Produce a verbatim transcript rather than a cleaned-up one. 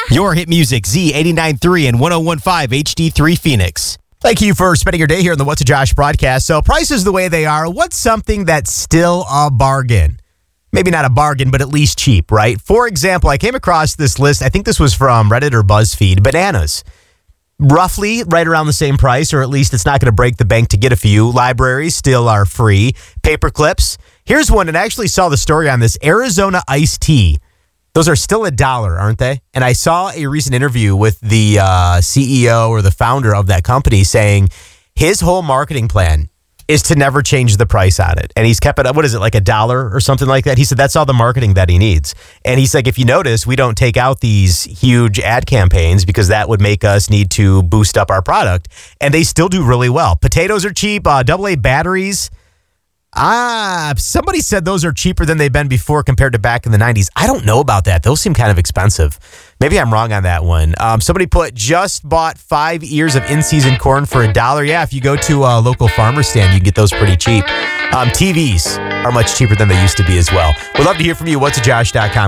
Your hit music, Z eighty-nine point three and one oh one point five H D three Phoenix. Thank you for spending your day here on the What's a Josh broadcast. So prices the way they are, what's something that's still a bargain? Maybe not a bargain, but at least cheap, right? For example, I came across this list. I think this was from Reddit or BuzzFeed. Bananas. Roughly right around the same price, or at least it's not going to break the bank to get a few. Libraries still are free. Paper clips. Here's one, and I actually saw the story on this. Arizona iced tea. Those are still a dollar, aren't they? And I saw a recent interview with the uh, C E O or the founder of that company saying his whole marketing plan is to never change the price on it. And he's kept it, what is it, like a dollar or something like that? He said that's all the marketing that he needs. And he's like, if you notice, we don't take out these huge ad campaigns because that would make us need to boost up our product. And they still do really well. Potatoes are cheap, uh, double A batteries. Ah, somebody said those are cheaper than they've been before compared to back in the nineties. I don't know about that. Those seem kind of expensive. Maybe I'm wrong on that one. Um, somebody put, just bought five ears of in-season corn for a dollar. Yeah, if you go to a local farmer stand, you can get those pretty cheap. Um, T Vs are much cheaper than they used to be as well. We'd love to hear from you. what's a josh dot com.